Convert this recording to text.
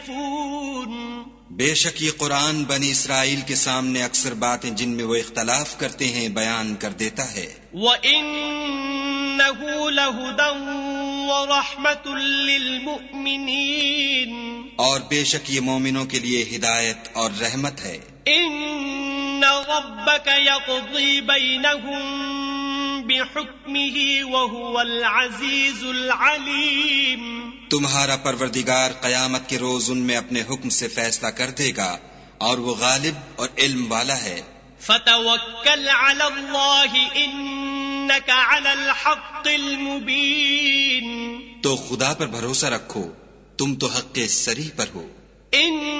बेशक ये कुरान बनी इसराइल के सामने अक्सर बातें जिनमें वो इख्तलाफ करते हैं बयान कर देता है। वइन्नहु लहुदन वरहमतुल लिलमुमिनीन, और बेशक ये मोमिनों के लिए हिदायत और रहमत है। इन्न रब्बक यक़ज़ी बैनहुम बिहुक्मिही वहुवल अज़ीज़ुल अलीम, तुम्हारा परवरदिगार कयामत के रोज उनमें अपने हुक्म से फैसला कर देगा और वो गालिब और इल्म वाला है। फतवक्कल अलल्लाहि इन्नका अलल हक़्क़िल मुबीन, तो खुदा पर भरोसा रखो, तुम तो हक़्क़े सरीह पर हो।